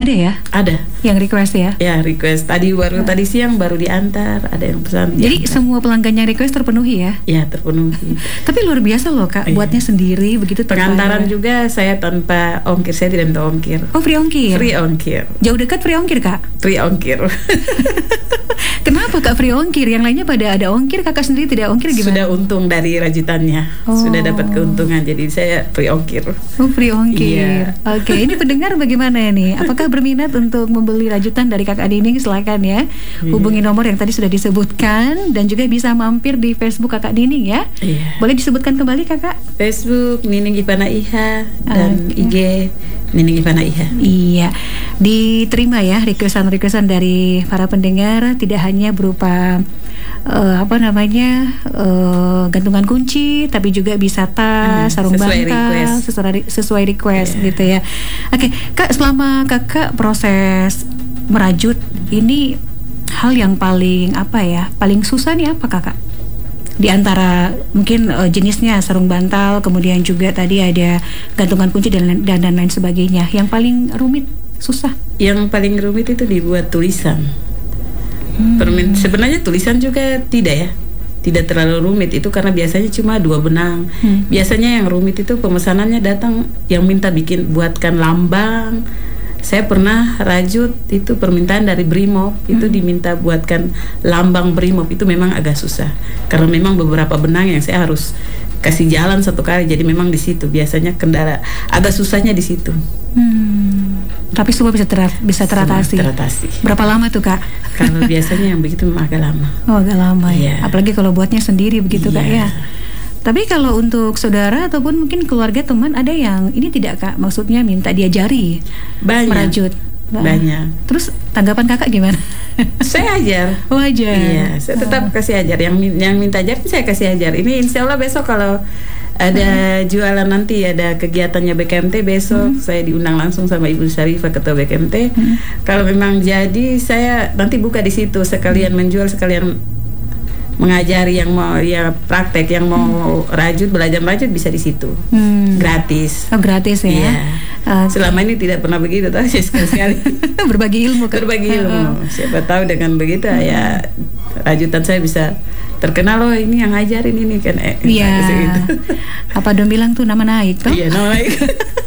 Ada ya? Ada. Yang request ya? Ya, request. Tadi siang baru diantar, ada yang pesan. Jadi semua pelanggan yang request terpenuhi ya? Ya, terpenuhi. Tapi luar biasa loh Kak, buatnya sendiri begitu. Pengantaran juga saya tanpa ongkir, saya tidak minta ongkir. Oh, free ongkir? Free ongkir. Jauh dekat free ongkir Kak? Free ongkir. Kenapa Kak free ongkir? Yang lainnya pada ada ongkir, Kakak sendiri tidak ongkir gimana? Sudah untung dari rajutannya, sudah dapat keuntungan, jadi saya free ongkir. Oh, free ongkir. Iya. Oke, ini pendengar bagaimana nih? Apakah berminat untuk membeli rajutan dari Kakak Nining? Silakan ya, hubungi nomor yang tadi sudah disebutkan dan juga bisa mampir di Facebook Kakak Nining ya. Iya. Boleh disebutkan kembali Kakak? Facebook Nining Ivana Iha dan IG Nining Ivana Iha. Iya, diterima ya requestan dari para pendengar, tidak hanya berupa gantungan kunci, tapi juga bisa tas, sarung bantal, sesuai request gitu ya. Oke, Kak, selama Kakak proses merajut ini, hal yang paling paling susah nih apa Kakak? Di antara mungkin jenisnya sarung bantal, kemudian juga tadi ada gantungan kunci dan lain sebagainya. Yang paling rumit, susah? Yang paling rumit itu dibuat tulisan. Sebenarnya tulisan juga tidak terlalu rumit itu, karena biasanya cuma 2 benang. Biasanya yang rumit itu pemesanannya datang yang minta buatkan lambang. Saya pernah rajut itu permintaan dari Brimob, itu diminta buatkan lambang Brimob, itu memang agak susah karena memang beberapa benang yang saya harus kasih jalan 1 kali, jadi memang di situ biasanya kendala, agak susahnya di situ. Tapi semua bisa teratasi. Berapa lama tuh Kak? Kalau biasanya yang begitu memang agak lama. Oh, agak lama ya. Apalagi kalau buatnya sendiri begitu Kak ya. Tapi kalau untuk saudara ataupun mungkin keluarga teman, ada yang ini tidak Kak? Maksudnya minta diajari merajut. Banyak. Terus tanggapan Kakak gimana? Saya ajar. Oh, ajar. Iya, saya tetap kasih ajar. Yang minta ajar saya kasih ajar. Ini insya Allah besok kalau ada jualan, nanti ada kegiatannya BKMT besok, saya diundang langsung sama Ibu Syarifah, Ketua BKMT. Kalau memang jadi, saya nanti buka di situ, sekalian menjual, sekalian mengajari yang mau praktek, yang mau belajar rajut bisa di situ. Gratis. Oh, gratis ya. Iya. Selama ini tidak pernah begitu, tapi sekali-sekali berbagi ilmu kan? Berbagi ilmu. Siapa tahu dengan begitu ya rajutan saya bisa terkenal, loh ini yang ngajarin ini kan. Iya. Apa dong bilang tuh, nama naik toh? Iya, nama naik.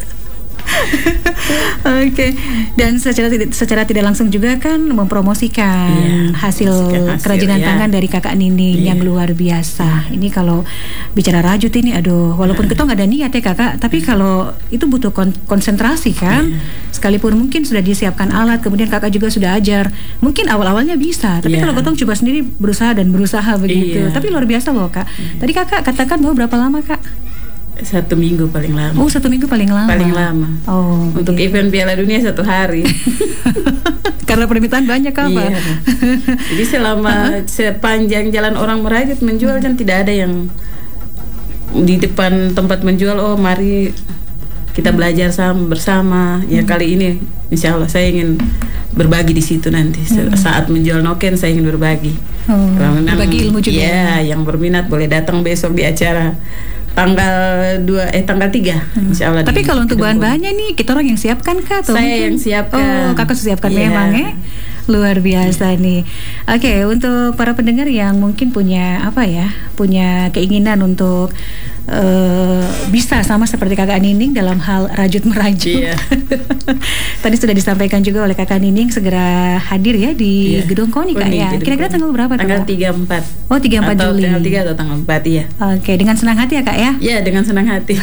Oke. Dan secara tidak langsung juga kan mempromosikan hasil kerajinan tangan dari Kakak Nining yang luar biasa. Ini kalau bicara rajut ini, aduh, walaupun kita nggak ada niat ya Kakak, tapi kalau itu butuh konsentrasi kan. Sekalipun mungkin sudah disiapkan alat, kemudian Kakak juga sudah ajar, mungkin awal-awalnya bisa, tapi kalau Gotong coba sendiri berusaha begitu. Tapi luar biasa loh Kak. Tadi Kakak katakan bahwa berapa lama Kak? 1 minggu paling lama. Oh, 1 minggu paling lama. Paling lama. Oh, untuk event Piala Dunia 1 hari. Karena permintaan banyak Kak. Iya. Jadi sepanjang jalan orang merajut menjual, kan tidak ada yang di depan tempat menjual, oh mari kita belajar bersama. Ya kali ini insya Allah saya ingin berbagi di situ nanti. Saat menjual noken saya ingin berbagi. Berbagi ilmu juga. Ya, yang berminat boleh datang besok di acara tanggal 3 insya Allah. Tapi kalau untuk bahan-bahannya nih, kita orang yang siapkan Kak? Atau saya yang siapkan. Oh, Kakak siapkan memang ya? Luar biasa nih. Oke, untuk para pendengar yang mungkin punya keinginan untuk bisa sama seperti Kakak Nining dalam hal rajut merajut. Tadi sudah disampaikan juga oleh Kakak Nining, segera hadir ya di Gedung KONI Kak ya. Kira-kira tanggal berapa? Tanggal 34. Oh, 34 Juli. Tanggal 3 atau tanggal 4 ya. Oke, dengan senang hati ya Kak ya? Iya, dengan senang hati.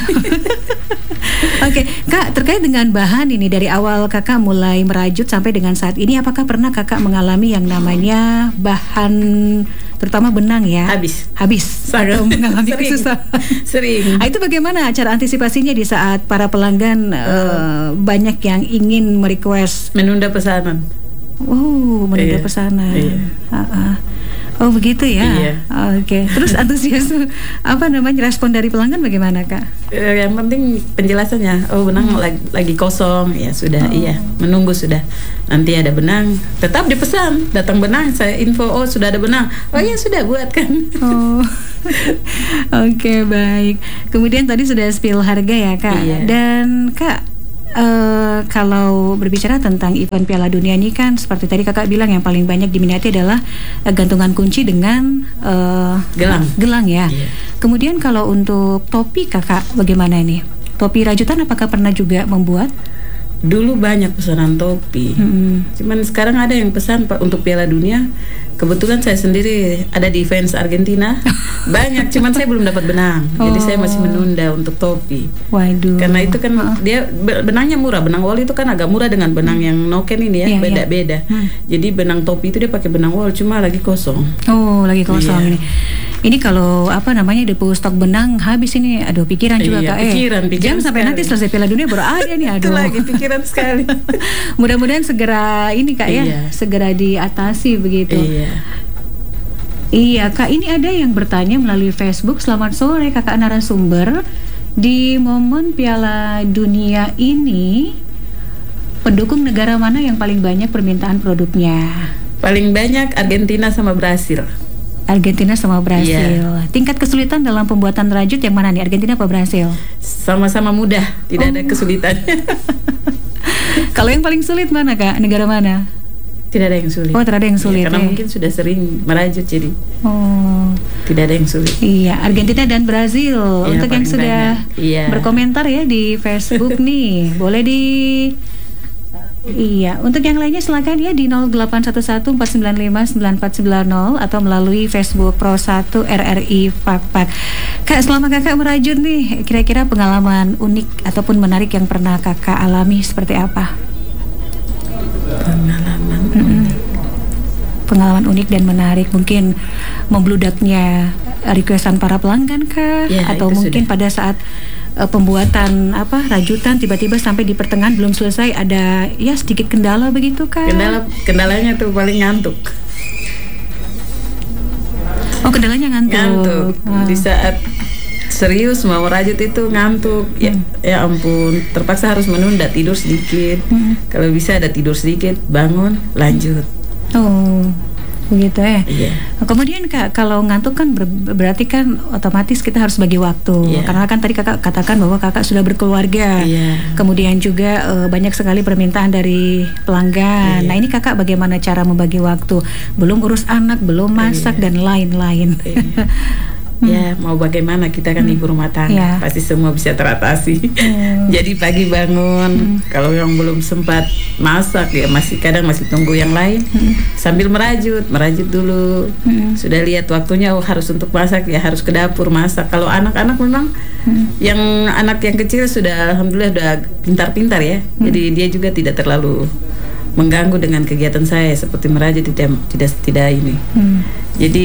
Oke, Kak, terkait dengan bahan ini, dari awal Kakak mulai merajut sampai dengan saat ini, apakah pernah Kakak mengalami yang namanya bahan, terutama benang ya? Habis. Atau mengalami kesusahan? Sering. Itu bagaimana cara antisipasinya di saat para pelanggan banyak yang ingin merequest? Menunda pesanan. Oh, menunda pesanan. Oh, begitu ya. Iya. Oke. Terus antusias respon dari pelanggan bagaimana Kak? Yang penting penjelasannya. Oh, benang lagi kosong. Ya sudah, menunggu sudah. Nanti ada benang, tetap dipesan. Datang benang, saya info, oh sudah ada benang. Oh ya sudah, buatkan. Oh. Oke, baik. Kemudian tadi sudah spill harga ya Kak. Iya. Dan Kak, kalau berbicara tentang event Piala Dunia ini kan seperti tadi kakak bilang yang paling banyak diminati adalah gantungan kunci dengan gelang ya. Yeah. Kemudian kalau untuk topi kakak bagaimana ini? Topi rajutan apakah pernah juga membuat? Dulu banyak pesanan topi, cuman sekarang ada yang pesan untuk Piala Dunia. Kebetulan saya sendiri ada di fans Argentina, banyak, cuman saya belum dapat benang, jadi saya masih menunda untuk topi. Waduh. Karena itu kan dia benangnya murah, benang wol itu kan agak murah dengan benang yang noken ini ya, beda-beda. Jadi benang topi itu dia pakai benang wol, cuma lagi kosong. Oh, lagi kosong ini. Ini kalau apa namanya depo stok benang habis ini, aduh pikiran juga kak. Pikiran jangan sampai nanti selesai Piala Dunia baru ada nih, aduh. Itu lagi pikiran sekali. Mudah-mudahan segera ini kak ya, segera diatasi begitu. Iya kak, ini ada yang bertanya melalui Facebook. Selamat sore kakak narasumber. Di momen Piala Dunia ini, pendukung negara mana yang paling banyak permintaan produknya? Paling banyak Argentina sama Brasil. Argentina sama Brasil. Tingkat kesulitan dalam pembuatan rajut yang mana nih? Argentina apa Brasil? Sama-sama mudah, tidak ada kesulitan. Kalau yang paling sulit mana kak? Negara mana? Tidak ada yang sulit. Oh, tidak ada yang sulit. Karena mungkin sudah sering merajut jadi. Tidak ada yang sulit. Iya, Argentina dan Brasil. Untuk yang sudah berkomentar ya di Facebook nih, boleh di. Iya, untuk yang lainnya silakan ya di 0811-495-9490 atau melalui Facebook Pro 1 RRI Fakfak. Kak, selama kakak merajut nih, kira-kira pengalaman unik ataupun menarik yang pernah kakak alami seperti apa? Pengalaman unik dan menarik, mungkin membludaknya requestan para pelanggan kah? Atau mungkin pada saat pembuatan rajutan tiba-tiba sampai di pertengahan belum selesai ada ya sedikit kendala begitu kan? Kendalanya tuh paling ngantuk. Oh, kendalanya ngantuk. Di saat serius mau rajut itu ngantuk. Ya ampun, terpaksa harus menunda, tidur sedikit. Kalau bisa ada tidur sedikit, bangun, lanjut. Oh, begitu ya. Iya. Kemudian kak, kalau ngantuk kan berarti kan otomatis kita harus bagi waktu. Karena kan tadi kakak katakan bahwa kakak sudah berkeluarga. Kemudian juga banyak sekali permintaan dari pelanggan. Nah ini kakak bagaimana cara membagi waktu? Belum urus anak, belum masak dan lain-lain. Ya mau bagaimana, kita kan ibu rumah tangga, pasti semua bisa teratasi. Jadi pagi bangun, kalau yang belum sempat masak ya kadang masih tunggu yang lain, sambil merajut dulu. Sudah lihat waktunya harus untuk masak ya harus ke dapur masak. Kalau anak-anak memang yang anak yang kecil sudah alhamdulillah sudah pintar-pintar ya. Jadi dia juga tidak terlalu mengganggu dengan kegiatan saya seperti merajut, tidak ini. Jadi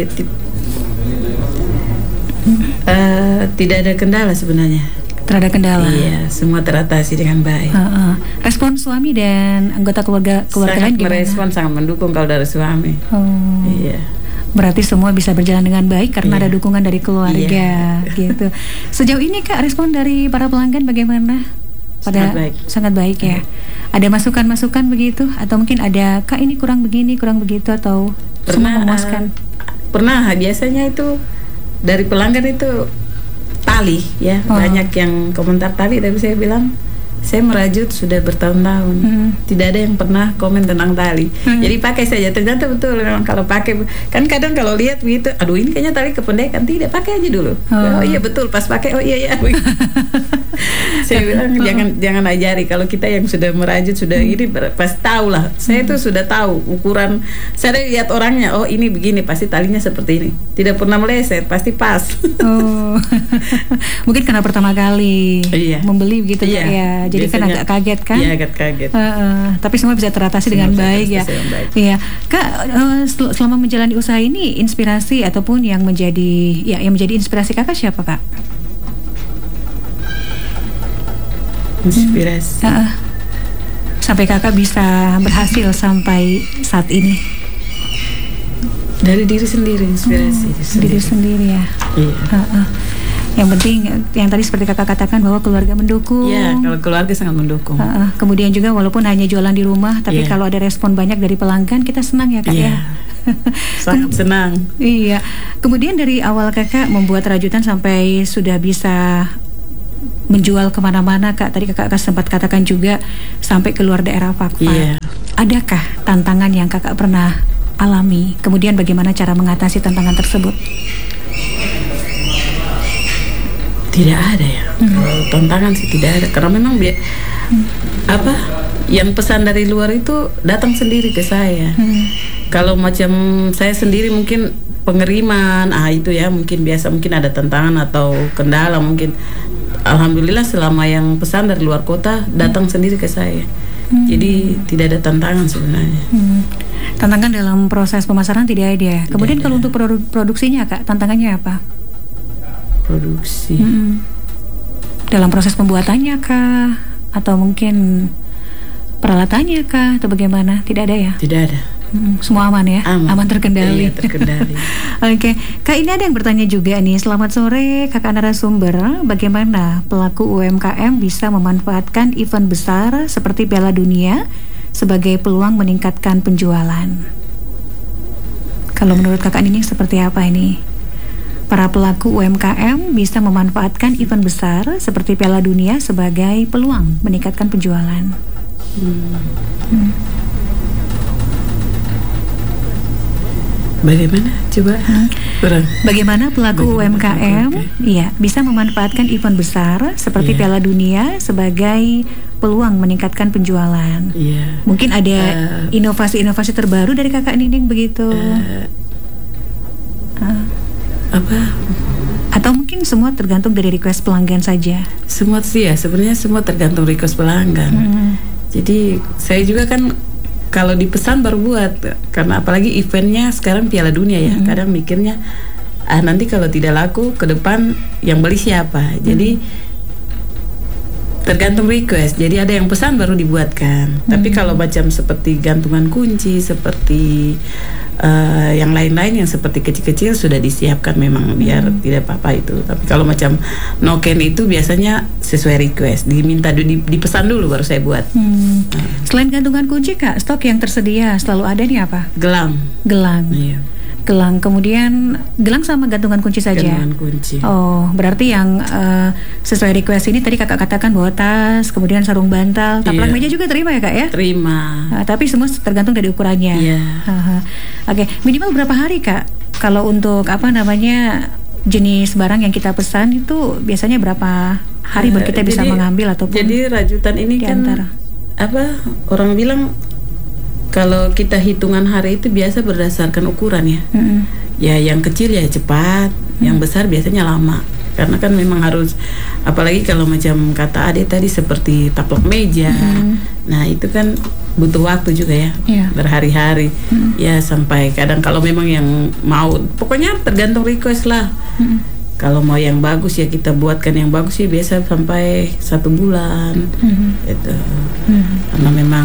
tidak ada kendala sebenarnya. Tidak ada kendala. Iya, semua teratasi dengan baik. Respon suami dan anggota keluarga lain gimana? Merespon, sangat mendukung kalau dari suami. Iya. Berarti semua bisa berjalan dengan baik karena ada dukungan dari keluarga, gitu. Sejauh ini kak, respon dari para pelanggan bagaimana? Sangat baik ya. Ada masukan-masukan begitu atau mungkin ada kak ini kurang begini, kurang begitu atau semua memuaskan? Pernah, biasanya itu dari pelanggan itu tali ya, banyak yang komentar tali, tapi saya bilang saya merajut sudah bertahun-tahun, tidak ada yang pernah komen tentang tali. Jadi pakai saja. Ternyata betul memang kalau pakai kan kadang kalau lihat begitu, aduh ini kayaknya tali kependekan, tidak, pakai aja dulu. Oh iya betul, pas pakai oh iya. Saya bilang jangan ajari, kalau kita yang sudah merajut sudah ini pasti tahu lah. Saya itu sudah tahu ukuran. Saya lihat orangnya, oh ini begini, pasti talinya seperti ini. Tidak pernah meleset, pasti pas. Mungkin karena pertama kali membeli begitu ya. Jadi biasanya, kan agak kaget kan? Iya, agak kaget. Tapi semua bisa teratasi dengan baik ya. Iya, kak, selama menjalani usaha ini inspirasi ataupun yang menjadi inspirasi kakak siapa kak? Inspirasi. Sampai kakak bisa berhasil sampai saat ini. Dari diri sendiri, inspirasi. Diri sendiri ya. Iya. Yang penting yang tadi seperti kakak katakan bahwa keluarga mendukung. Iya, kalau keluarga sangat mendukung. Kemudian juga walaupun hanya jualan di rumah, tapi kalau ada respon banyak dari pelanggan, kita senang ya kak ya. Sangat senang. Iya. Kemudian dari awal kakak membuat rajutan sampai sudah bisa menjual kemana-mana Kak. Tadi kakak sempat katakan juga sampai keluar daerah Fakfak. Adakah tantangan yang kakak pernah alami? Kemudian bagaimana cara mengatasi tantangan tersebut? Tidak ada ya. Kalau tantangan sih tidak ada. Karena memang yang pesan dari luar itu datang sendiri ke saya. Kalau macam saya sendiri mungkin pengiriman, itu ya mungkin biasa, mungkin ada tantangan atau kendala mungkin. Alhamdulillah selama yang pesan dari luar kota datang sendiri ke saya. Jadi tidak ada tantangan sebenarnya. Tantangan dalam proses pemasaran tidak ada. Kemudian kalau untuk produksinya Kak, tantangannya apa? Produksi. Dalam proses pembuatannya kah? Atau mungkin peralatannya kah? Atau bagaimana? Tidak ada ya? Tidak ada. Semua aman ya? Aman terkendali. Iya, terkendali. Oke. Kak, ini ada yang bertanya juga nih. Selamat sore kakak narasumber. Bagaimana pelaku UMKM bisa memanfaatkan event besar seperti Piala Dunia sebagai peluang meningkatkan penjualan? Kalau menurut kakak ini seperti apa ini? Para pelaku UMKM bisa memanfaatkan event besar seperti Piala Dunia sebagai peluang meningkatkan penjualan. Bagaimana? Coba. Bagaimana pelaku UMKM bisa memanfaatkan event besar seperti Piala Dunia sebagai peluang meningkatkan penjualan? Mungkin ada inovasi-inovasi terbaru dari kakak Nining begitu? Atau mungkin semua tergantung dari request pelanggan saja? Semua sih ya, sebenarnya semua tergantung request pelanggan. Jadi saya juga kan kalau dipesan baru buat, karena apalagi eventnya sekarang Piala Dunia ya. Kadang mikirnya nanti kalau tidak laku ke depan yang beli siapa. Jadi tergantung request. Jadi ada yang pesan baru dibuatkan. Tapi kalau macam seperti gantungan kunci, seperti yang lain-lain yang seperti kecil-kecil sudah disiapkan memang biar tidak apa-apa itu. Tapi kalau macam noken itu biasanya sesuai request, diminta dipesan dulu baru saya buat. Selain gantungan kunci Kak, stok yang tersedia selalu ada nih apa? Gelang. Iya. Gelang, kemudian gelang sama gantungan kunci saja. Gantungan kunci. Oh, berarti yang sesuai request ini tadi kakak katakan bahwa tas, kemudian sarung bantal, taplak meja juga terima ya Kak ya? Terima. Tapi semua tergantung dari ukurannya. Oke, minimal berapa hari Kak? Kalau untuk jenis barang yang kita pesan itu biasanya berapa hari baru kita bisa mengambil ataupun? Jadi rajutan ini kan orang bilang kalau kita hitungan hari itu biasa berdasarkan ukuran ya. Ya yang kecil ya cepat, yang besar biasanya lama. Karena kan memang harus, apalagi kalau macam kata Ade tadi seperti taplak meja. Nah itu kan butuh waktu juga ya, berhari-hari. Ya sampai kadang kalau memang yang mau, pokoknya tergantung request lah. Kalau mau yang bagus ya kita buatkan yang bagus ya biasa sampai 1 bulan. Itu. Karena memang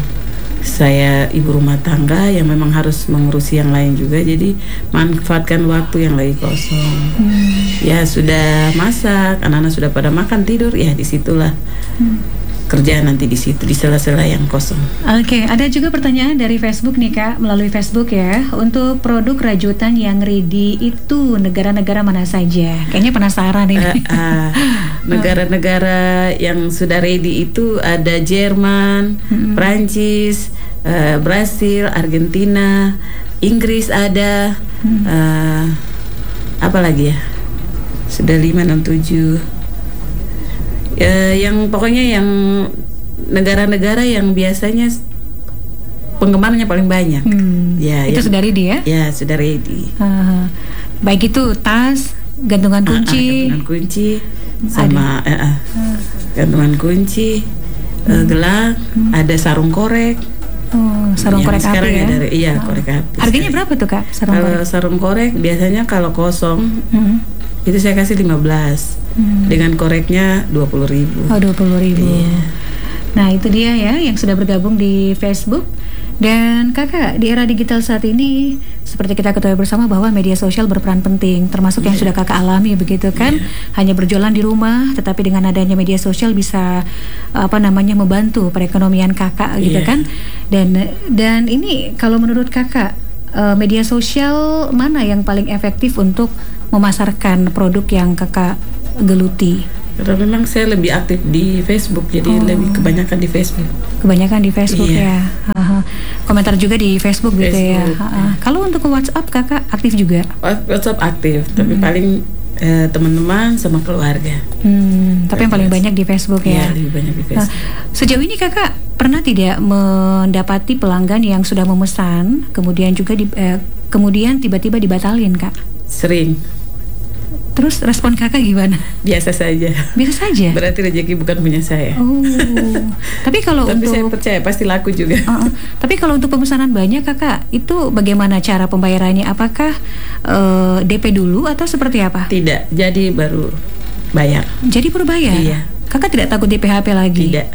saya ibu rumah tangga yang memang harus mengurusi yang lain juga, jadi manfaatkan waktu yang lagi kosong. Ya sudah masak, anak-anak sudah pada makan tidur, ya disitulah kerjaan nanti di situ, di sela-sela yang kosong. Oke, ada juga pertanyaan dari Facebook nih Kak, melalui Facebook ya. Untuk produk rajutan yang ready itu negara-negara mana saja? Kayaknya penasaran ini. Negara-negara yang sudah ready itu ada Jerman, Prancis, Brasil, Argentina, Inggris ada, apa lagi ya? Sudah 5, 6, 7. Yang pokoknya yang negara-negara yang biasanya penggemarnya paling banyak. Itu sudah ready ya? Ya sudah ready. Baik itu tas, gantungan kunci, gantungan kunci sama gantungan kunci, gelang, ada sarung korek. Sarung korek api ya? Korek api. Harganya berapa tuh Kak? Sarung korek biasanya kalau kosong itu saya kasih 15. Dengan koreknya 20.000. 20.000. Nah itu dia ya yang sudah bergabung di Facebook. Dan kakak, di era digital saat ini seperti kita ketahui bersama bahwa media sosial berperan penting, termasuk yang sudah kakak alami begitu kan. Hanya berjualan di rumah, tetapi dengan adanya media sosial bisa membantu perekonomian kakak gitu kan. Dan ini kalau menurut kakak, media sosial mana yang paling efektif untuk memasarkan produk yang kakak geluti? Karena memang saya lebih aktif di Facebook, jadi lebih kebanyakan di Facebook. Kebanyakan di Facebook ya. Komentar juga di Facebook gitu ya. Kalau untuk WhatsApp kakak aktif juga? WhatsApp aktif, tapi paling teman-teman sama keluarga. Tapi yang paling banyak di Facebook ya. Iya, lebih banyak di Facebook. Sejauh ini kakak pernah tidak mendapati pelanggan yang sudah memesan, kemudian juga kemudian tiba-tiba dibatalin kak? Sering. Terus respon kakak gimana? Biasa saja. Biasa saja. Berarti rezeki bukan punya saya. Tapi kalau tapi untuk saya percaya pasti laku juga. Tapi kalau untuk pemesanan banyak kakak, itu bagaimana cara pembayarannya? Apakah DP dulu atau seperti apa? Tidak, jadi baru bayar. Jadi baru bayar? Iya. Kakak tidak takut DPHP lagi? Tidak.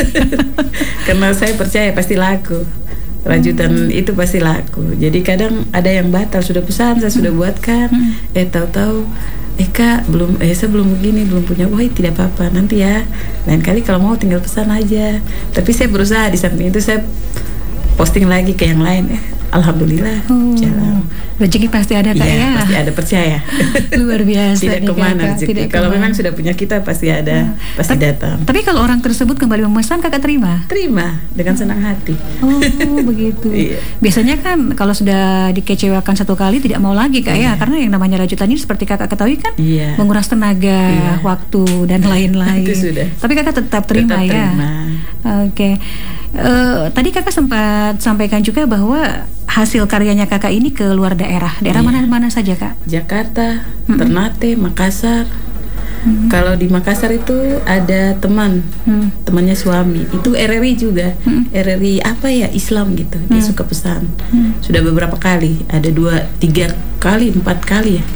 Karena saya percaya pasti laku. Rajutan itu pasti laku. Jadi kadang ada yang batal, sudah pesan, saya sudah buatkan, tahu-tahu Kak saya belum begini, belum punya. Wah, tidak apa-apa, nanti ya lain kali kalau mau tinggal pesan aja. Tapi saya berusaha di samping itu saya posting lagi ke yang lain. Alhamdulillah jalan. Rezeki pasti ada kak ya. Pasti ada, percaya. Luar biasa. Tidak kemana rezeki. Kalau memang sudah punya kita pasti ada, pasti datang. Tapi kalau orang tersebut kembali memesan kakak terima? Terima dengan senang hati. Begitu. Iya. Biasanya kan kalau sudah dikecewakan satu kali tidak mau lagi kak ya, karena yang namanya rajutan ini seperti kakak ketahui kan menguras tenaga, waktu dan lain-lain. Itu sudah. Tapi kakak tetap terima ya. Oke. Tadi kakak sempat sampaikan juga bahwa hasil karyanya kakak ini ke luar daerah. Daerah mana saja kak? Jakarta, Ternate, Makassar. Kalau di Makassar itu ada temannya suami. Itu RRI juga. RRI apa ya, Islam gitu. Dia suka pesan. Sudah beberapa kali. Ada 2, 3 kali, 4 kali ya.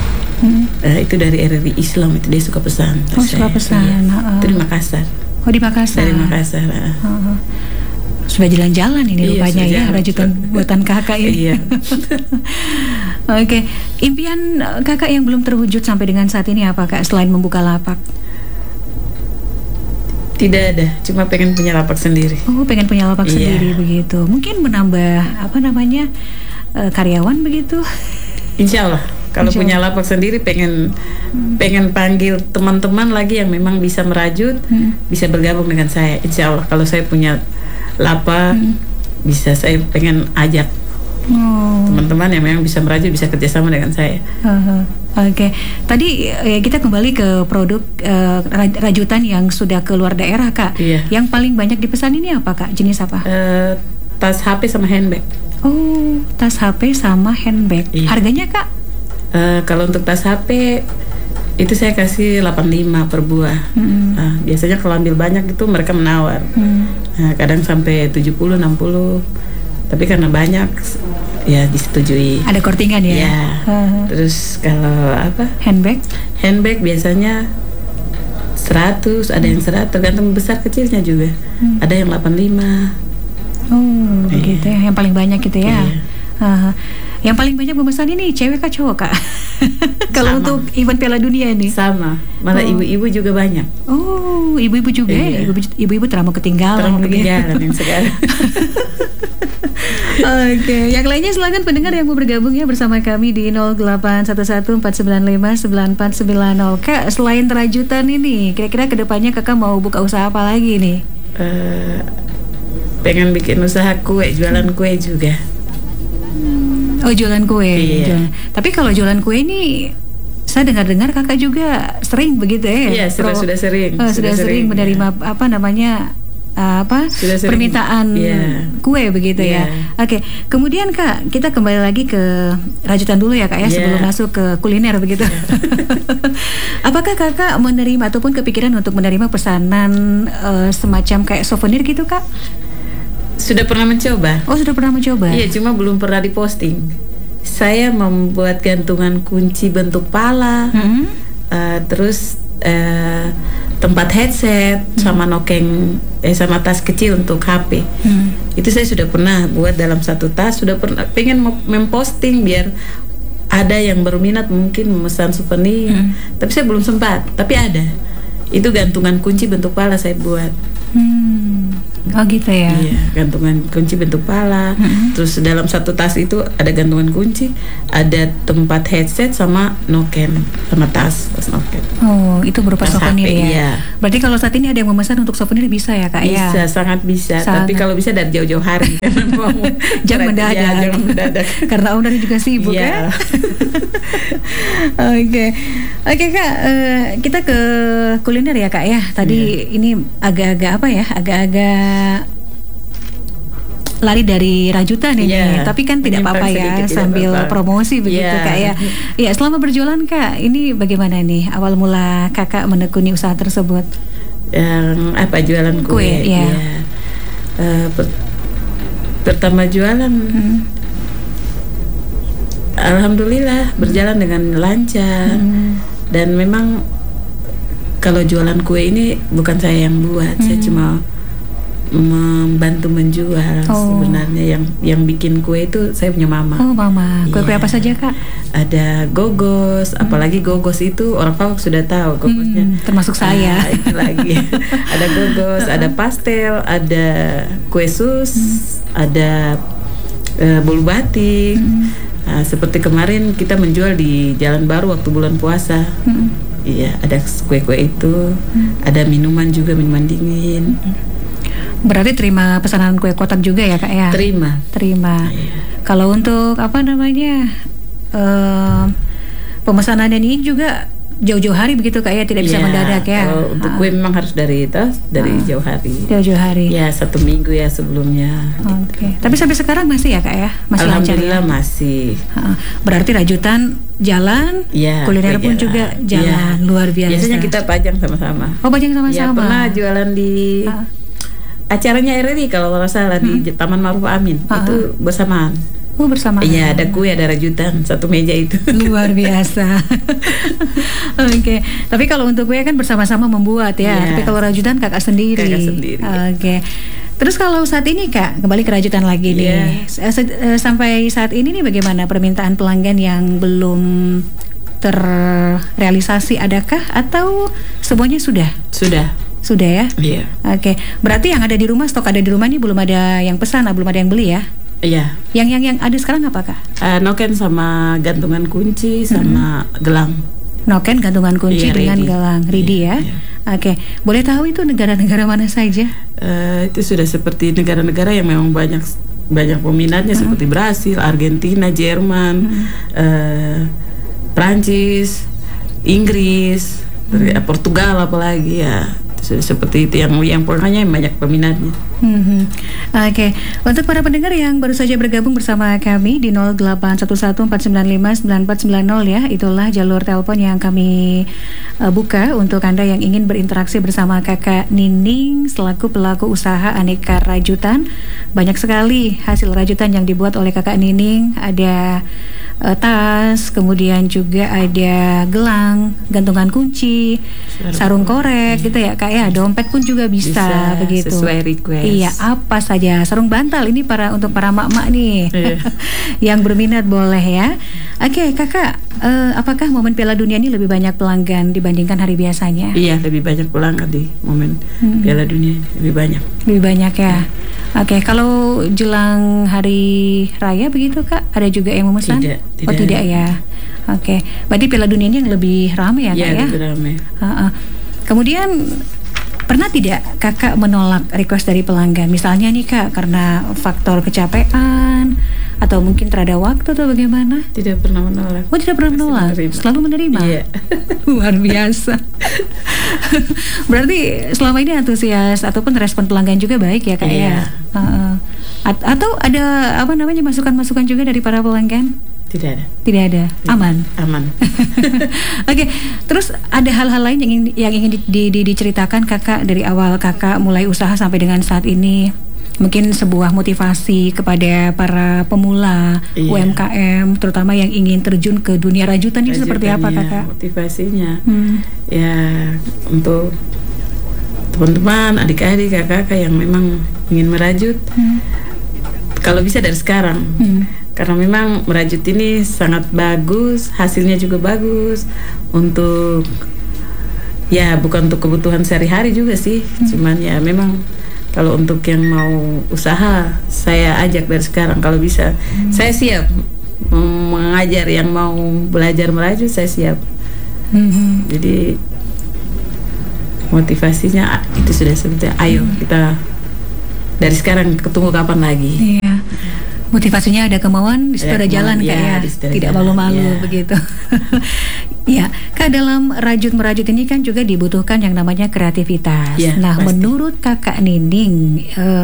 Itu dari RRI Islam, itu dia suka pesan. Suka pesan. Itu di Makassar. Di Makassar. Dari Makassar. Sudah jalan-jalan ini rupanya ya, rajutan buatan kakak ini. Iya. Oke, impian kakak yang belum terwujud sampai dengan saat ini apa kak, selain membuka lapak? Tidak ada, cuma pengen punya lapak sendiri. Pengen punya lapak sendiri begitu. Mungkin menambah karyawan begitu? Insya Allah. Kalau punya lapak sendiri pengen panggil teman-teman lagi yang memang bisa merajut, bisa bergabung dengan saya. Insya Allah kalau saya punya lapak bisa, saya pengen ajak teman-teman yang memang bisa merajut, bisa kerjasama dengan saya. Oke. Tadi kita kembali ke produk rajutan yang sudah keluar daerah kak. Yang paling banyak dipesan ini apa kak? Jenis apa? Tas HP sama handbag. Tas HP sama handbag. Harganya kak? Kalau untuk tas HP itu saya kasih 85 per buah. Biasanya kalau ambil banyak itu mereka menawar. Kadang sampai 70, 60. Tapi karena banyak ya disetujui. Ada kortingan ya? Ya. Terus kalau handbag biasanya 100, ada yang 100, tergantung besar kecilnya juga. Ada yang 85. Begitu ya. Yang paling banyak gitu ya. Yang paling banyak memesan ini cewek kah cowok kak? Kalau untuk event Piala Dunia ini? Sama, malah ibu-ibu juga banyak. Ibu-ibu juga ya? Ibu-ibu terlalu ketinggalan. Yang sekarang. Oke, yang lainnya silakan pendengar yang mau bergabung ya bersama kami di 0811495940. Kak, selain rajutan ini, kira-kira kedepannya kakak mau buka usaha apa lagi nih? Pengen bikin usaha kue, jualan kue juga. Jualan kue. Tapi kalau jualan kue ini saya dengar-dengar kakak juga sering begitu ya? Iya, sudah sering. Sudah sering menerima permintaan kue begitu ya. Oke, kemudian kak, kita kembali lagi ke rajutan dulu ya kak ya, sebelum masuk ke kuliner begitu. Apakah kakak menerima ataupun kepikiran untuk menerima pesanan semacam kayak souvenir gitu kak? Sudah pernah mencoba. Sudah pernah mencoba? Iya, cuma belum pernah diposting. Saya membuat gantungan kunci bentuk pala, terus tempat headset, sama nokeng, sama tas kecil untuk HP. Itu saya sudah pernah buat dalam satu tas. Sudah pernah pengen memposting biar ada yang berminat mungkin memesan souvenir. Tapi saya belum sempat. Tapi ada. Itu gantungan kunci bentuk pala saya buat. Oh gitu ya. Iya, gantungan kunci bentuk pala. Terus dalam satu tas itu ada gantungan kunci, ada tempat headset sama noken, sama tas noken. Oh, itu berupa Tas souvenir HP, ya. iya. Berarti kalau saat ini ada yang memesan untuk souvenir bisa ya Kak ya? Bisa, sangat bisa. Sangat. Tapi kalau bisa dari jauh-jauh hari karena mau Jangan mendadak. Ya, jangan mendadak. Karena owner juga sibuk Iya. ya. Oke Kak, kita ke kuliner ya Kak ya. Tadi ini agak-agak apa ya? Agak-agak lari dari rajutan ini, tapi kan tidak apa-apa ya, sambil promosi begitu Kak ya. Ya, selama berjualan Kak, ini bagaimana nih awal mula Kakak menekuni usaha tersebut? Yang apa, jualan kue? Ya. Pertama jualan, alhamdulillah berjalan dengan lancar. Dan memang kalau jualan kue ini bukan saya yang buat, saya cuma membantu menjual. Sebenarnya yang bikin kue itu saya punya mama. Oh mama, kue-kue apa saja Kak? Ada gogos, apalagi gogos itu orang Pawak sudah tahu gogosnya. Termasuk saya. Itu lagi. Ada gogos, ada pastel, ada kue sus, ada bolu batik. Nah, seperti kemarin kita menjual di Jalan Baru waktu bulan puasa. Iya, ada kue-kue itu, ada minuman juga, minuman dingin. Berarti terima pesanan kue kotak juga ya Kak ya? Terima. Iya. Kalau untuk apa namanya pemesanan ini juga jauh-jauh hari begitu Kak ya, tidak bisa mendadak ya? Kalau untuk kue memang harus dari jauh hari. Jauh-jauh hari. Ya 1 minggu ya sebelumnya. Oke. Tapi sampai sekarang masih ya Kak ya? Masih lancar ya? Alhamdulillah masih. Berarti rajutan jalan, kuliner pun juga jalan, luar biasa. Biasanya kita pajang sama-sama. Oh pajang sama-sama. Ya, pernah jualan di acaranya RRI kalau nggak salah di Taman Ma'ruf Amin, itu bersamaan. Oh bersamaan. Iya, ada kue, ada rajutan, satu meja itu. Luar biasa. Oke. Tapi kalau untuk kue kan bersama-sama membuat ya. Tapi kalau rajutan kakak sendiri. Oke. Terus kalau saat ini Kak, kembali ke rajutan lagi nih. Sampai saat ini nih bagaimana permintaan pelanggan yang belum terrealisasi, adakah atau semuanya sudah? Sudah ya? Iya. Oke. Berarti yang ada di rumah, stok ada di rumah ini belum ada yang pesan, belum ada yang beli ya? Iya. Yang ada sekarang apakah? Noken sama gantungan kunci sama gelang. Noken, gantungan kunci dengan gelang, ready ya? Iya. Oke. Boleh tahu itu negara-negara mana saja? Itu sudah seperti negara-negara yang memang banyak peminatnya, seperti Brasil, Argentina, Jerman, Prancis, Inggris, Portugal apalagi ya. Seperti itu yang pokoknya banyak peminatnya. Oke. Untuk para pendengar yang baru saja bergabung bersama kami di 0811-495-9490 ya, itulah jalur telepon yang kami buka untuk Anda yang ingin berinteraksi bersama Kakak Nining selaku pelaku usaha aneka rajutan. Banyak sekali hasil rajutan yang dibuat oleh Kakak Nining. Ada tas, kemudian juga ada gelang, gantungan kunci, sarung korek gitu ya Kak ya, dompet pun juga bisa begitu. Sesuai request. Iya, apa saja, sarung bantal ini untuk para mak-mak nih. Yang berminat boleh ya. Oke, Kakak, apakah momen Piala Dunia ini lebih banyak pelanggan dibandingkan hari biasanya? Iya, lebih banyak pelanggan di momen Piala Dunia ini, lebih banyak. Lebih banyak ya. Oke, kalau jelang hari raya begitu Kak, ada juga yang memesan? Tidak. Oh tidak ya. Oke, berarti Piala Dunia ini yang lebih ramai ya Kak ya? Iya, lebih ramai. Kemudian pernah tidak Kakak menolak request dari pelanggan? Misalnya nih Kak, karena faktor kecapean atau mungkin terada waktu atau bagaimana? Tidak pernah menolak. Oh tidak pernah menolak, selalu menerima? Iya. Luar biasa. Berarti selama ini antusias ataupun respon pelanggan juga baik ya Kak ya? Atau ada masukan-masukan juga dari para pelanggan? Tidak ada. Aman. Oke. Terus ada hal-hal lain yang ingin diceritakan Kakak dari awal Kakak mulai usaha sampai dengan saat ini? Mungkin sebuah motivasi kepada para pemula UMKM, terutama yang ingin terjun ke dunia rajutan ini seperti apa Kakak? Motivasinya ya untuk teman-teman, adik-adik, kakak yang memang ingin merajut, kalau bisa dari sekarang. Karena memang merajut ini sangat bagus, hasilnya juga bagus untuk ya bukan untuk kebutuhan sehari-hari juga sih, cuman ya memang Kalau untuk yang mau usaha, saya ajak dari sekarang kalau bisa. Saya siap mengajar yang mau belajar merajut, saya siap. Jadi motivasinya itu sudah sebetulnya, ayo kita dari sekarang ketemu kapan lagi. Iya. Motivasinya ada, kemauan, di situ ada jalan Kak ya. Tidak malu-malu begitu. Ya, Kak, dalam rajut-merajut ini kan juga dibutuhkan yang namanya kreativitas. Nah, pasti. Menurut Kakak Nining,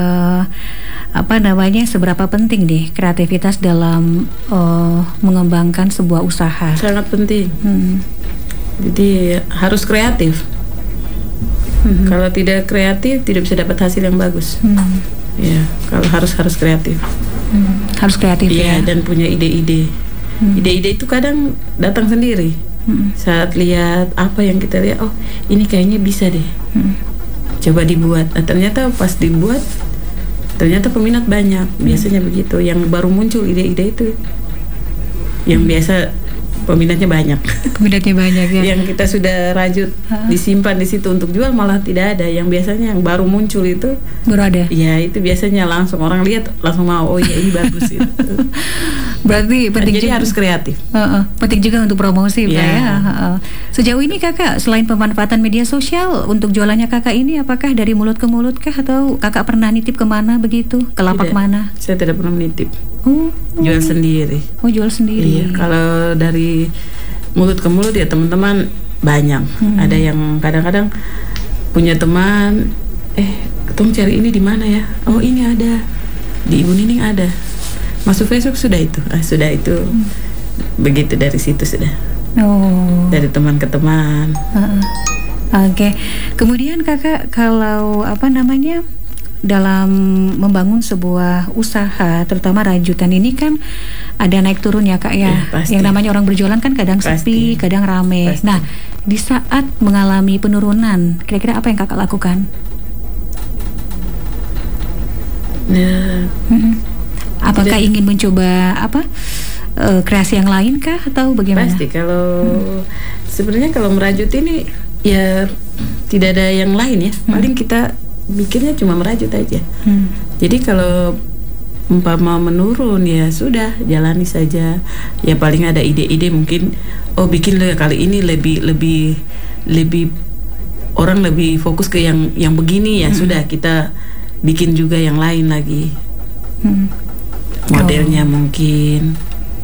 seberapa penting nih kreativitas dalam mengembangkan sebuah usaha? Sangat penting. Jadi harus kreatif. Kalau tidak kreatif, tidak bisa dapat hasil yang bagus. Ya, kalau harus kreatif. Harus kreatif ya. Dan punya ide-ide. Ide-ide itu kadang datang sendiri. Saat lihat apa yang kita lihat, oh ini kayaknya bisa deh. Coba dibuat. Nah, ternyata pas dibuat, ternyata peminat banyak. Biasanya begitu. Yang baru muncul ide-ide itu, yang biasa peminatnya banyak. Peminatnya banyak ya. Yang kita sudah rajut disimpan di situ untuk jual malah tidak ada. Yang biasanya yang baru muncul itu baru ada. Ya, itu biasanya langsung orang lihat langsung mau, oh iya ini bagus itu. Berarti penting jadi juga, harus kreatif. Penting juga untuk promosi Pak ya. Sejauh ini Kakak selain pemanfaatan media sosial untuk jualannya Kakak ini, apakah dari mulut ke mulut kah, atau Kakak pernah nitip kemana begitu? Ke lapak mana? Saya tidak pernah menitip. Jual sendiri. Oh, jual sendiri. Iya, kalau dari mulut ke mulut ya teman-teman banyak. Ada yang kadang-kadang punya teman, ketemu cari ini di mana ya? Oh, ini ada. Di Ibu Nining ada. Masuk Facebook sudah itu. Sudah itu. Begitu dari situ sudah. Oh. Dari teman ke teman. Oke. Kemudian Kakak kalau dalam membangun sebuah usaha, terutama rajutan ini kan ada naik turun ya Kak ya. Yang namanya orang berjualan kan kadang sepi, kadang rame. Nah, di saat mengalami penurunan, kira-kira apa yang Kakak lakukan? Apakah ingin mencoba kreasi yang lain kah, atau bagaimana? Pasti kalau sebenarnya kalau merajut ini ya tidak ada yang lain ya. Paling kita bikinnya cuma merajut aja. Jadi kalau umpama menurun ya sudah, jalani saja. Ya paling ada ide-ide mungkin, oh bikin kali ini lebih orang lebih fokus ke yang begini ya, sudah kita bikin juga yang lain lagi. Modelnya mungkin.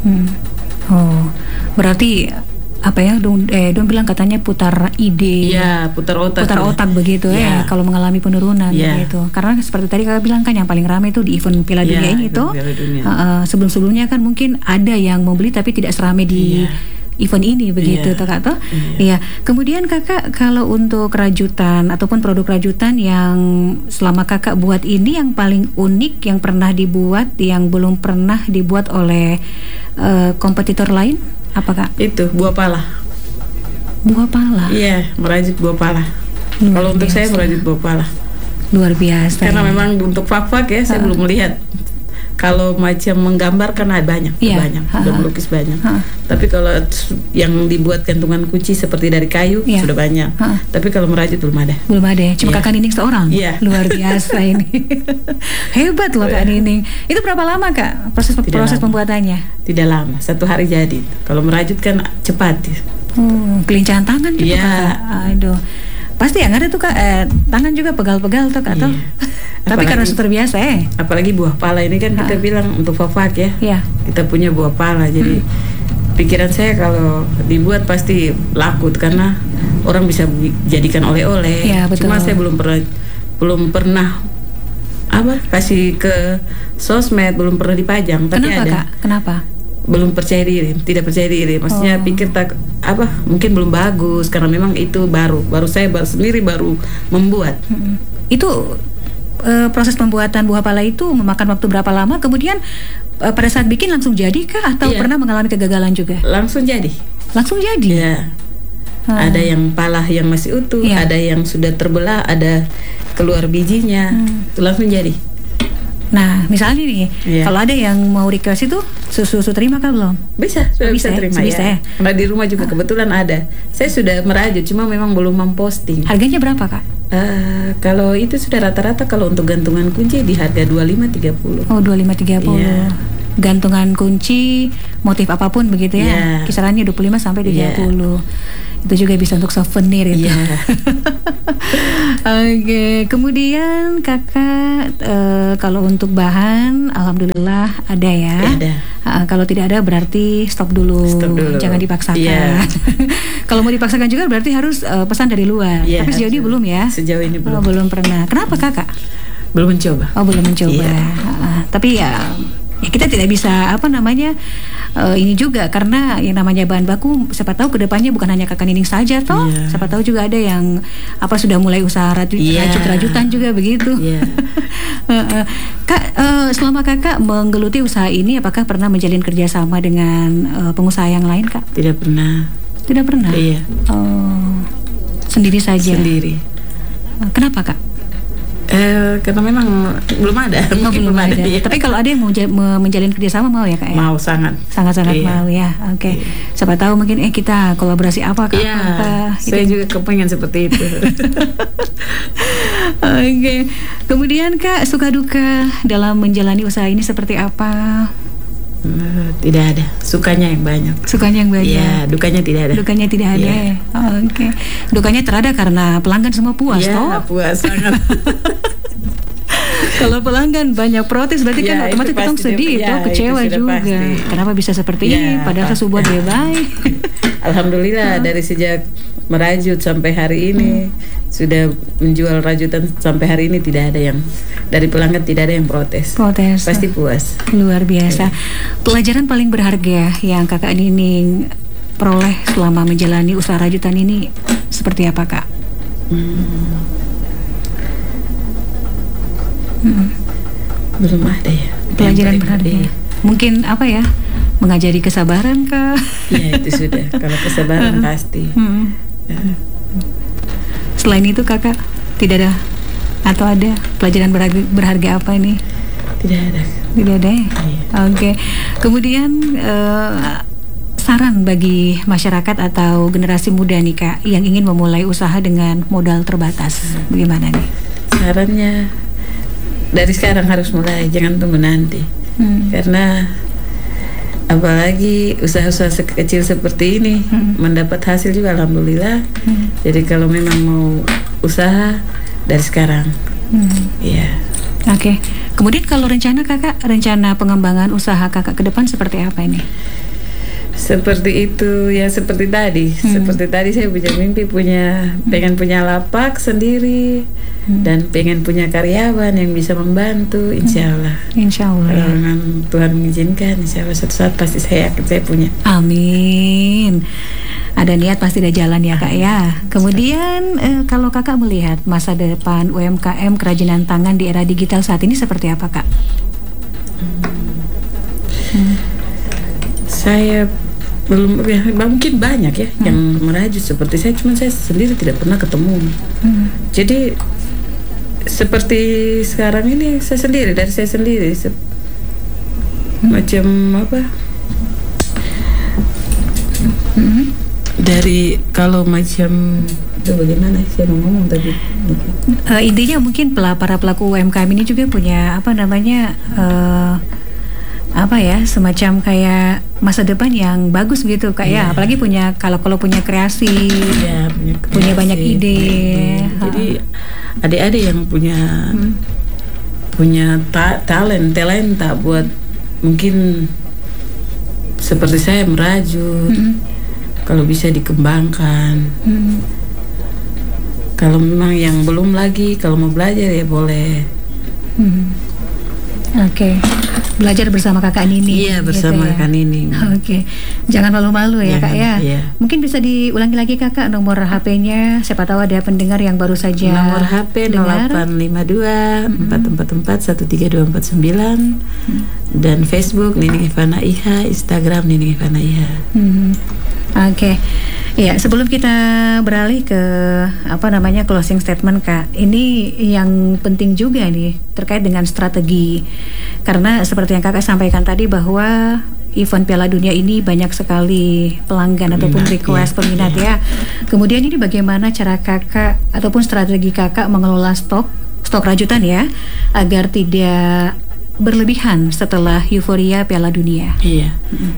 Oh, berarti Don bilang katanya putar ide. Iya, putar otak begitu ya. Kalau mengalami penurunan gitu. Karena seperti tadi Kakak bilang kan yang paling ramai itu di event Piala Dunia ini tuh. Sebelum-sebelumnya kan mungkin ada yang mau beli tapi tidak seramai di event ini begitu Kak toh. Iya. Kemudian Kakak kalau untuk rajutan ataupun produk rajutan yang selama Kakak buat ini, yang paling unik yang pernah dibuat, yang belum pernah dibuat oleh kompetitor lain, apa Kak? Itu buah pala. Buah pala? Iya, merajut buah pala. Kalau untuk saya merajut buah pala. Luar biasa. Karena memang untuk fak-fak ya, saya belum melihat. Kalau macam menggambar kan ada banyak, sudah melukis banyak. Tapi kalau yang dibuat gantungan kunci seperti dari kayu sudah banyak. Tapi kalau merajut belum ada. Belum ada. Cuma Kakak Nining seorang. Luar biasa ini. Hebat loh Kak Nining. Itu berapa lama Kak proses pembuatannya? Tidak lama, 1 hari jadi. Kalau merajut kan cepat. Kelincahan tangan gitu Kak. Aduh. Pasti yang ada tuh Kak, tangan juga pegal-pegal tuh Kak. Tapi karena sudah terbiasa apalagi buah pala ini kan kita bilang untuk fak ya. Kita punya buah pala, jadi pikiran saya kalau dibuat pasti laku karena orang bisa jadikan oleh-oleh. Cuma saya belum pernah kasih ke sosmed, belum pernah dipajang. Tapi kenapa ada. Kak? Kenapa? Belum percaya diri, tidak percaya diri. Maksudnya pikir mungkin belum bagus karena memang itu baru saya sendiri baru membuat. Itu proses pembuatan buah pala itu memakan waktu berapa lama? Kemudian pada saat bikin langsung jadi kah, atau pernah mengalami kegagalan juga? Langsung jadi. Langsung jadi? Ya. Ada yang pala yang masih utuh, ada yang sudah terbelah, ada keluar bijinya, itu langsung jadi. Nah, misalnya nih, kalau ada yang mau request itu susu terima kah belum? Bisa terima ya. Karena di rumah juga kebetulan ada. Saya sudah merajut, cuma memang belum memposting. Harganya berapa, Kak? Kalau itu sudah rata-rata kalau untuk gantungan kunci di harga 25-30. Oh, 25-30. Yeah. Gantungan kunci motif apapun begitu ya. Kisarannya 25 sampai 30. Itu juga bisa untuk souvenir itu. Oke, kemudian Kakak kalau untuk bahan alhamdulillah ada ya. Ada. Kalau tidak ada berarti stop dulu. Jangan dipaksakan. Kalau mau dipaksakan juga berarti harus pesan dari luar. Tapi sejauh ini belum ya? Sejauh ini belum. Belum pernah. Kenapa Kakak? Belum mencoba. Oh, belum mencoba. Tapi ya kita tidak bisa ini juga karena yang namanya bahan baku siapa tahu kedepannya bukan hanya Kakak Nining saja toh, siapa tahu juga ada yang sudah mulai usaha rajut-rajutan juga begitu. Kak, selama Kakak menggeluti usaha ini apakah pernah menjalin kerjasama dengan pengusaha yang lain, Kak? Tidak pernah. Tidak pernah? Iya. Sendiri saja? Sendiri. Kenapa, Kak? Karena memang belum ada. Belum ada. Ya. Tapi kalau ada yang mau menjalin kerjasama mau ya, Kak? Mau, sangat mau ya. Oke. Siapa tahu mungkin kita kolaborasi apa, Kak? Saya juga kepengen seperti itu. Oke. Kemudian Kak, suka duka dalam menjalani usaha ini seperti apa? Tidak ada. Sukanya yang banyak. Sukanya yang banyak. Iya, dukanya tidak ada. Dukanya tidak ada. Oke. Dukanya terada karena pelanggan semua puas toh? Puas sangat. Kalau pelanggan banyak protes berarti kan otomatis kita sedih kecewa juga. Pasti. Kenapa bisa seperti ini? Padahal saya buat baik. Alhamdulillah dari sejak merajut sampai hari ini sudah menjual rajutan sampai hari ini tidak ada yang dari pelanggan tidak ada yang protes. Pasti puas. Luar biasa. Pelajaran paling berharga yang Kakak Nining peroleh selama menjalani usaha rajutan ini seperti apa, Kak? Belum ada ya. Pelajaran berharga. Mungkin apa ya? Mengajari kesabaran, Kak? Ya itu sudah. Kalau kesabaran pasti. Selain itu Kakak tidak ada atau ada pelajaran berharga apa ini? Tidak ada. Tidak ada ya? Oke. Kemudian saran bagi masyarakat atau generasi muda nih Kak yang ingin memulai usaha dengan modal terbatas, bagaimana nih? Sarannya dari sekarang harus mulai, jangan tunggu nanti. Karena apalagi usaha-usaha kecil seperti ini mendapat hasil juga alhamdulillah. Jadi kalau memang mau usaha dari sekarang. Oke. Kemudian kalau rencana pengembangan usaha Kakak ke depan seperti apa ini? Seperti itu ya, seperti tadi. Seperti tadi saya punya mimpi pengen punya lapak sendiri dan pengen punya karyawan yang bisa membantu, insya Allah. Insya Allah. Kalau memang Tuhan mengizinkan, insya Allah suatu saat pasti saya punya. Amin. Ada niat pasti ada jalan ya Kak ya. Kemudian kalau Kakak melihat masa depan UMKM kerajinan tangan di era digital saat ini seperti apa Kak? Saya belum mungkin banyak ya yang merajut seperti saya, cuman saya sendiri tidak pernah ketemu. Jadi seperti sekarang ini saya sendiri macam apa? Dari kalau macam itu bagaimana saya mau ngomong tadi? Intinya mungkin para pelaku UMKM ini juga punya semacam kayak masa depan yang bagus gitu Kak ya, apalagi kalau punya kreasi, punya banyak ide. Jadi adik-adik yang punya talenta buat mungkin seperti saya merajut, kalau bisa dikembangkan. Kalau memang yang belum lagi, kalau mau belajar ya boleh. Oke. Belajar bersama Kakak Nining. Iya, bersama Kakak Nining. Oke. Jangan malu-malu ya Kak ya. Mungkin bisa diulangi lagi Kakak nomor HP-nya. Siapa tahu ada pendengar yang baru saja. Nomor HP 0852 444 13249 dan Facebook Nining Ivana Iha, Instagram Nining Ivana Iha. Oke. Ya, sebelum kita beralih ke closing statement Kak, ini yang penting juga nih terkait dengan strategi, karena seperti yang Kakak sampaikan tadi bahwa event Piala Dunia ini banyak sekali pelanggan ataupun request peminat ya. Kemudian ini bagaimana cara Kakak ataupun strategi Kakak mengelola stok rajutan ya, agar tidak berlebihan setelah euforia Piala Dunia. Iya.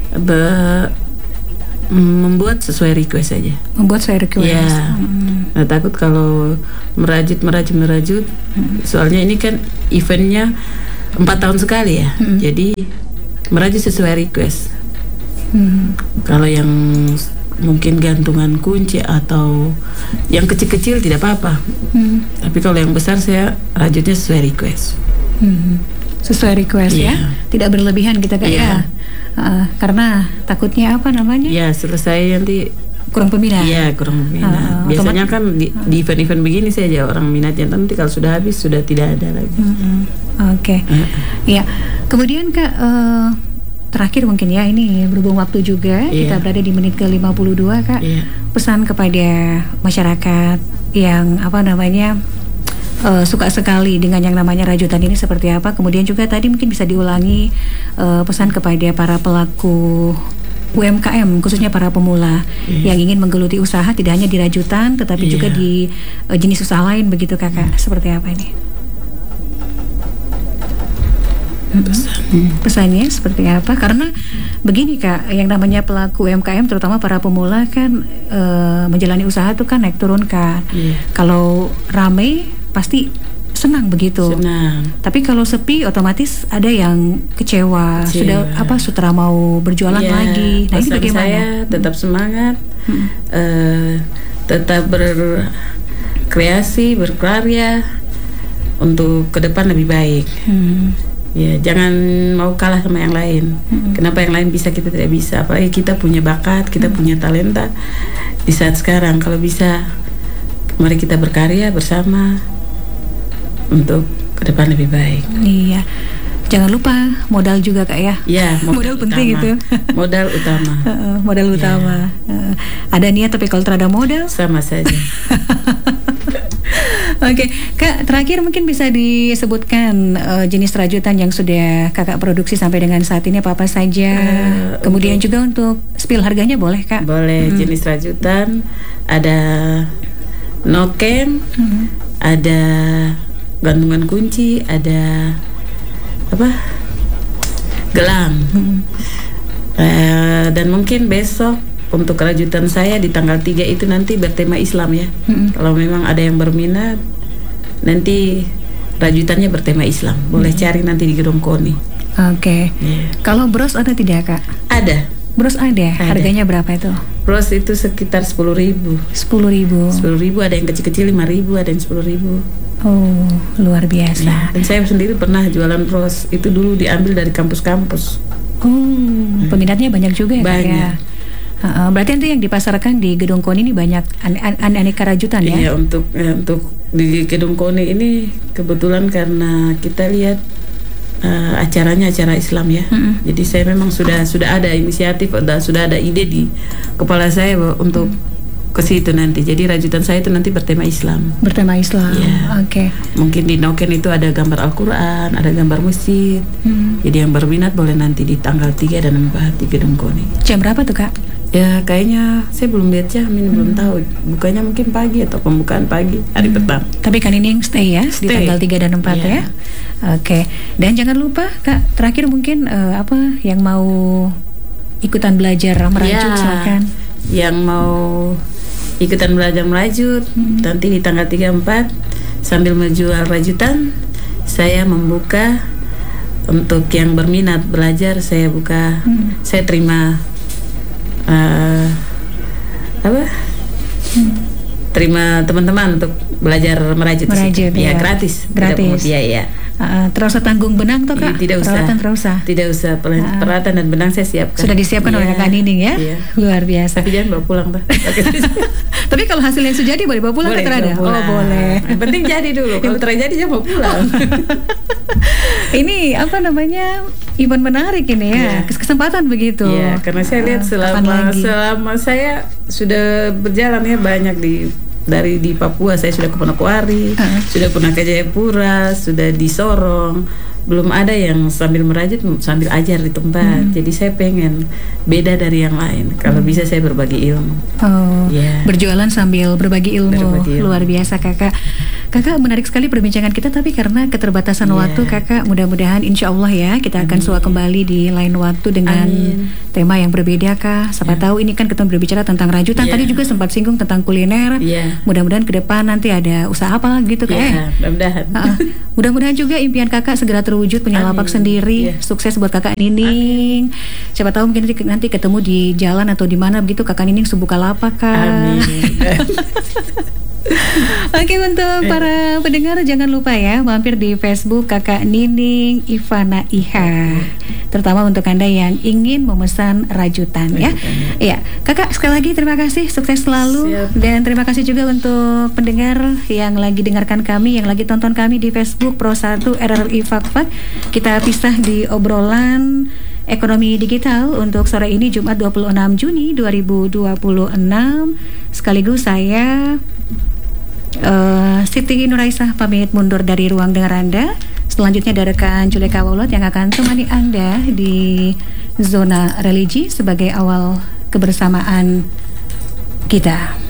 Membuat sesuai request saja. Membuat sesuai request. Ya. Nah, takut kalau merajut. Soalnya ini kan eventnya 4 tahun sekali ya. Jadi merajut sesuai request. Kalau yang mungkin gantungan kunci atau yang kecil-kecil tidak apa-apa. Tapi kalau yang besar saya rajutnya sesuai request. Sesuai request ya, tidak berlebihan kita kayak karena takutnya ya selesai nanti kurang peminat. Kurang peminat. Biasanya kan di event-event begini saja orang minatnya, nanti kalau sudah habis sudah tidak ada lagi. Oke. Ya, kemudian Kak, terakhir mungkin ya, ini berhubung waktu juga, kita berada di menit ke 52 Kak. Pesan kepada masyarakat yang suka sekali dengan yang namanya rajutan ini seperti apa. Kemudian juga tadi mungkin bisa diulangi pesan kepada para pelaku UMKM, khususnya para pemula yang ingin menggeluti usaha, tidak hanya di rajutan tetapi juga di jenis usaha lain begitu Kakak. Seperti apa ini? Pesannya seperti apa? Karena begini Kak, yang namanya pelaku UMKM terutama para pemula kan menjalani usaha itu kan naik turun kan. Kalau ramai pasti senang begitu. Tapi kalau sepi otomatis ada yang kecewa. Sudah mau berjualan lagi. Nah, ini bagaimana? Saya tetap semangat, tetap berkreasi, berkarya untuk ke depan lebih baik. Ya, jangan mau kalah sama yang lain. Kenapa yang lain bisa kita tidak bisa? Apalagi kita punya bakat, kita punya talenta di saat sekarang. Kalau bisa, mari kita berkarya bersama untuk ke depan lebih baik. Iya. Jangan lupa modal juga Kak ya. Iya, modal penting itu. Modal utama. Modal utama. Ada niat tapi kalau tidak ada modal sama saja. Oke, Kak, terakhir mungkin bisa disebutkan jenis rajutan yang sudah Kakak produksi sampai dengan saat ini apa saja. Kemudian juga untuk spill harganya boleh Kak? Boleh. Jenis rajutan ada noken, ada gantungan kunci, ada gelang. Dan mungkin besok untuk rajutan saya di tanggal 3 itu nanti bertema Islam ya. Kalau memang ada yang berminat, nanti rajutannya bertema Islam. Boleh cari nanti di Gedung KONI. Oke. Kalau bros ada tidak Kak? Ada. Bros ada. Harganya berapa itu? Bros itu sekitar 10.000. 10.000. Ada yang kecil-kecil 5.000, ada yang 10.000. Oh, luar biasa. Dan saya sendiri pernah jualan bros. Itu dulu diambil dari kampus-kampus. Peminatnya banyak juga ya Kak? Banyak. Berarti nanti yang dipasarkan di Gedung KONI ini banyak aneka rajutan ya? Iya, untuk di Gedung KONI ini kebetulan karena kita lihat acaranya acara Islam ya. Jadi saya memang sudah ada inisiatif, sudah ada ide di kepala saya untuk ke situ nanti. Jadi rajutan saya itu nanti bertema Islam. Bertema Islam. Oke. Mungkin di noken itu ada gambar Al-Quran, ada gambar masjid. Jadi yang berminat boleh nanti di tanggal 3 dan 4 di Gedung KONI. Jam berapa tuh Kak? Ya kayaknya saya belum lihat belum tahu. Bukanya mungkin pagi atau pembukaan pagi hari pertama. Tapi kan ini yang stay ya, di tanggal 3 dan 4 ya. Oke. Dan jangan lupa Kak, terakhir mungkin yang mau ikutan belajar merajut silakan. Yang mau ikutan belajar merajut nanti di tanggal 3-4 sambil menjual rajutan, saya membuka untuk yang berminat belajar, saya buka, saya terima terima teman-teman untuk belajar merajut ya. Gratis. Tidak pungut biaya. Terasa tanggung benang toh Kak? Tidak usah. Peralatan terusah. Tidak usah. Peralatan dan benang saya siapkan. Sudah disiapkan oleh Kakak Nining ya? Iya. Luar biasa. Tapi jangan bawa pulang tuh. Tapi kalau hasil yang sudah jadi boleh bawa pulang ke Terada? Oh boleh. Yang penting jadi dulu. Kalau terjadi jangan bawa pulang. Ini apa namanya, event menarik ini ya, kesempatan begitu. Iya, karena saya lihat selama saya sudah berjalan ya banyak dari di Papua, saya sudah ke Manokwari, sudah pernah ke Jayapura, sudah di Sorong, belum ada yang sambil merajut sambil ajar di tempat. Jadi saya pengen beda dari yang lain. Kalau bisa saya berbagi ilmu. Berjualan sambil berbagi ilmu. Luar biasa Kakak. Kakak, menarik sekali perbincangan kita, tapi karena keterbatasan waktu Kakak, mudah-mudahan insya Allah ya kita akan sua kembali di lain waktu dengan tema yang berbeda Kak. Siapa tahu ini kan kita berbicara tentang rajutan, tadi juga sempat singgung tentang kuliner. Mudah-mudahan ke depan nanti ada usaha apa gitu Kak. Mudah-mudahan. Mudah-mudahan juga impian Kakak segera terwujud, punya lapak sendiri. Sukses buat Kakak Nining. Siapa tahu mungkin nanti ketemu di jalan atau di mana begitu Kakak Nining sebuka lapak Kak. Amin. Oke, untuk para pendengar jangan lupa ya mampir di Facebook Kakak Nining Ivana Iha. Terutama untuk Anda yang ingin memesan rajutan ya. Iya, Kakak sekali lagi terima kasih, sukses selalu. Dan terima kasih juga untuk pendengar yang lagi dengarkan kami, yang lagi tonton kami di Facebook Pro 1 RRI Fakfak. Kita pisah di obrolan ekonomi digital untuk sore ini Jumat 26 Juni 2026. Sekaligus saya Siti Nuraisah pamit mundur dari ruang dengar Anda. Selanjutnya ada rekan Juleka Waulot yang akan temani Anda di zona religi sebagai awal kebersamaan kita.